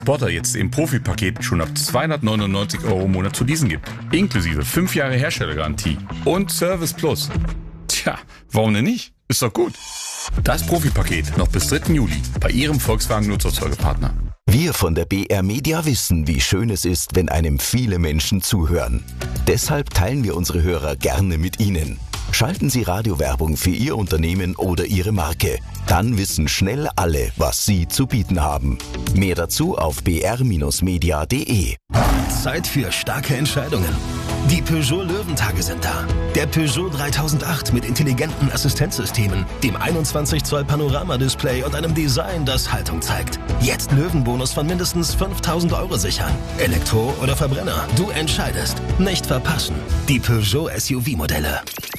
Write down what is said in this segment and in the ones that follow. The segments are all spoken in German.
Botter jetzt im Profi-Paket schon ab 299 € im Monat zu leasen gibt. Inklusive 5 Jahre Herstellergarantie und Service Plus. Tja, warum denn nicht? Ist doch gut. Das Profi-Paket noch bis 3. Juli bei Ihrem Volkswagen-Nutzfahrzeugepartner. Wir von der BR Media wissen, wie schön es ist, wenn einem viele Menschen zuhören. Deshalb teilen wir unsere Hörer gerne mit Ihnen. Schalten Sie Radiowerbung für Ihr Unternehmen oder Ihre Marke. Dann wissen schnell alle, was Sie zu bieten haben. Mehr dazu auf br-media.de. Zeit für starke Entscheidungen. Die Peugeot Löwentage sind da. Der Peugeot 3008 mit intelligenten Assistenzsystemen, dem 21 Zoll Panoramadisplay und einem Design, das Haltung zeigt. Jetzt Löwenbonus von mindestens 5.000 € sichern. Elektro oder Verbrenner, du entscheidest. Nicht verpassen. Die Peugeot SUV-Modelle.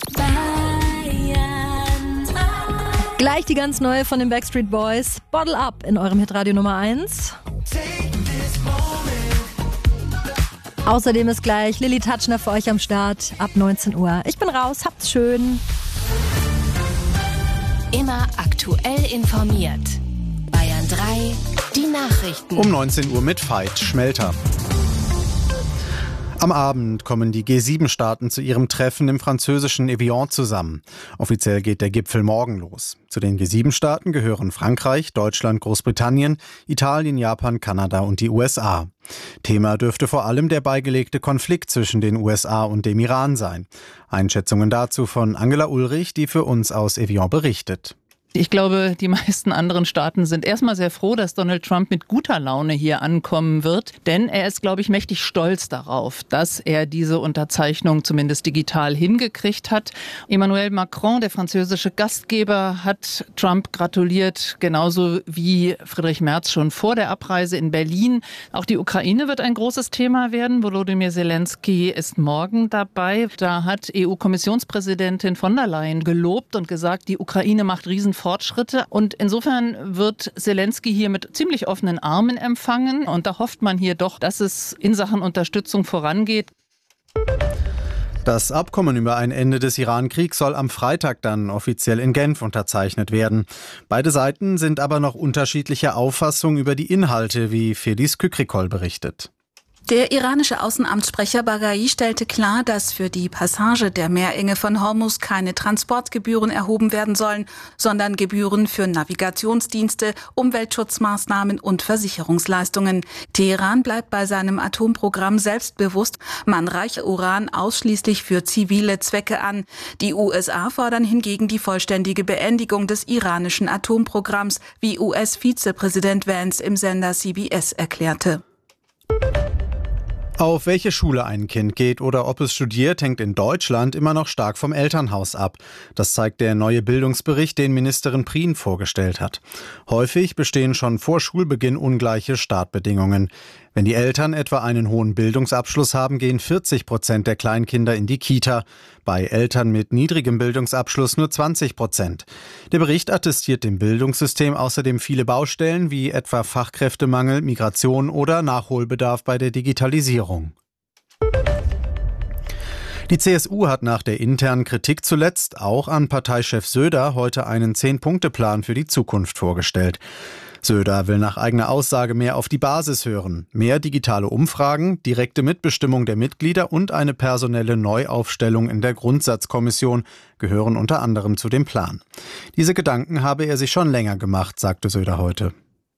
Gleich die ganz neue von den Backstreet Boys. Bottle Up in eurem Hitradio Nummer 1. Außerdem ist gleich Lilly Tatschner für euch am Start ab 19 Uhr. Ich bin raus, habt's schön. Immer aktuell informiert. Bayern 3, die Nachrichten. Um 19 Uhr mit Veit Schmelter. Am Abend kommen die G7-Staaten zu ihrem Treffen im französischen Evian zusammen. Offiziell geht der Gipfel morgen los. Zu den G7-Staaten gehören Frankreich, Deutschland, Großbritannien, Italien, Japan, Kanada und die USA. Thema dürfte vor allem der beigelegte Konflikt zwischen den USA und dem Iran sein. Einschätzungen dazu von Angela Ulrich, die für uns aus Evian berichtet. Ich glaube, die meisten anderen Staaten sind erstmal sehr froh, dass Donald Trump mit guter Laune hier ankommen wird. Denn er ist, glaube ich, mächtig stolz darauf, dass er diese Unterzeichnung zumindest digital hingekriegt hat. Emmanuel Macron, der französische Gastgeber, hat Trump gratuliert, genauso wie Friedrich Merz schon vor der Abreise in Berlin. Auch die Ukraine wird ein großes Thema werden. Volodymyr Zelensky ist morgen dabei. Da hat EU-Kommissionspräsidentin von der Leyen gelobt und gesagt, die Ukraine macht Riesenfortschritte. Und insofern wird Zelensky hier mit ziemlich offenen Armen empfangen. Und da hofft man hier doch, dass es in Sachen Unterstützung vorangeht. Das Abkommen über ein Ende des Iran-Kriegs soll am Freitag dann offiziell in Genf unterzeichnet werden. Beide Seiten sind aber noch unterschiedlicher Auffassung über die Inhalte, wie Fedis Kükrikol berichtet. Der iranische Außenamtssprecher Baghai stellte klar, dass für die Passage der Meerenge von Hormuz keine Transportgebühren erhoben werden sollen, sondern Gebühren für Navigationsdienste, Umweltschutzmaßnahmen und Versicherungsleistungen. Teheran bleibt bei seinem Atomprogramm selbstbewusst. Man reiche Uran ausschließlich für zivile Zwecke an. Die USA fordern hingegen die vollständige Beendigung des iranischen Atomprogramms, wie US-Vizepräsident Vance im Sender CBS erklärte. Auf welche Schule ein Kind geht oder ob es studiert, hängt in Deutschland immer noch stark vom Elternhaus ab. Das zeigt der neue Bildungsbericht, den Ministerin Prien vorgestellt hat. Häufig bestehen schon vor Schulbeginn ungleiche Startbedingungen. Wenn die Eltern etwa einen hohen Bildungsabschluss haben, gehen 40% der Kleinkinder in die Kita. Bei Eltern mit niedrigem Bildungsabschluss nur 20%. Der Bericht attestiert dem Bildungssystem außerdem viele Baustellen, wie etwa Fachkräftemangel, Migration oder Nachholbedarf bei der Digitalisierung. Die CSU hat nach der internen Kritik zuletzt auch an Parteichef Söder heute einen 10-Punkte-Plan für die Zukunft vorgestellt. Söder will nach eigener Aussage mehr auf die Basis hören. Mehr digitale Umfragen, direkte Mitbestimmung der Mitglieder und eine personelle Neuaufstellung in der Grundsatzkommission gehören unter anderem zu dem Plan. Diese Gedanken habe er sich schon länger gemacht, sagte Söder heute.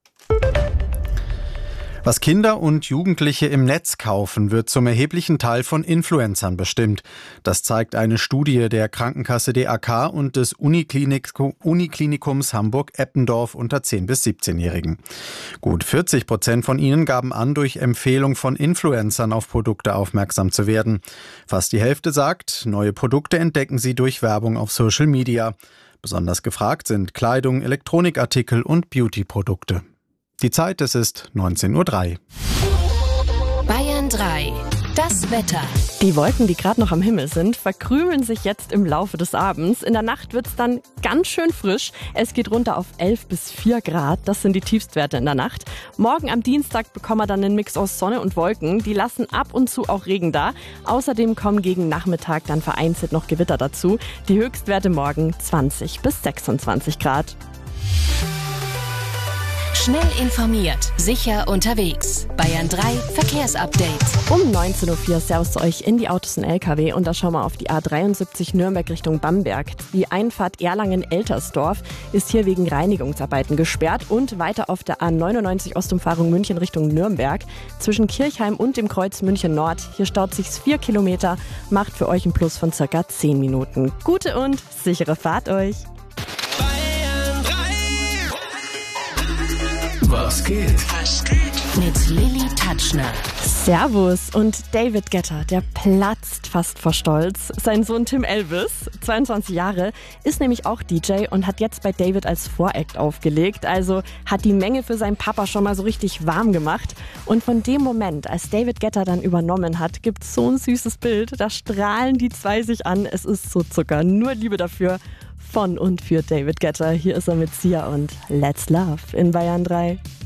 Was Kinder und Jugendliche im Netz kaufen, wird zum erheblichen Teil von Influencern bestimmt. Das zeigt eine Studie der Krankenkasse DAK und des Uniklinikums Hamburg-Eppendorf unter 10- bis 17-Jährigen. Gut 40% von ihnen gaben an, durch Empfehlung von Influencern auf Produkte aufmerksam zu werden. Fast die Hälfte sagt, neue Produkte entdecken sie durch Werbung auf Social Media. Besonders gefragt sind Kleidung, Elektronikartikel und Beauty-Produkte. Die Zeit, es ist 19:03 Uhr. Bayern 3, das Wetter. Die Wolken, die gerade noch am Himmel sind, verkrümeln sich jetzt im Laufe des Abends. In der Nacht wird es dann ganz schön frisch. Es geht runter auf 11 bis 4 Grad. Das sind die Tiefstwerte in der Nacht. Morgen am Dienstag bekommen wir dann einen Mix aus Sonne und Wolken. Die lassen ab und zu auch Regen da. Außerdem kommen gegen Nachmittag dann vereinzelt noch Gewitter dazu. Die Höchstwerte morgen 20 bis 26 Grad. Schnell informiert, sicher unterwegs. Bayern 3 Verkehrsupdate. Um 19.04 Uhr servus zu euch in die Autos und LKW und da schauen wir auf die A73 Nürnberg Richtung Bamberg. Die Einfahrt Erlangen-Eltersdorf ist hier wegen Reinigungsarbeiten gesperrt und weiter auf der A99 Ostumfahrung München Richtung Nürnberg. Zwischen Kirchheim und dem Kreuz München Nord. Hier staut sich's 4 Kilometer, macht für euch einen Plus von circa 10 Minuten. Gute und sichere Fahrt euch. Was geht? Mit Lilly Tatschner. Servus. Und David Guetta, der platzt fast vor Stolz. Sein Sohn Tim Elvis, 22 Jahre, ist nämlich auch DJ und hat jetzt bei David als Voract aufgelegt. Also hat die Menge für seinen Papa schon mal so richtig warm gemacht. Und von dem Moment, als David Guetta dann übernommen hat, gibt's so ein süßes Bild. Da strahlen die zwei sich an. Es ist so Zucker. Nur Liebe dafür. Von und für David Guetta. Hier ist er mit Sia und Let's Love in Bayern 3.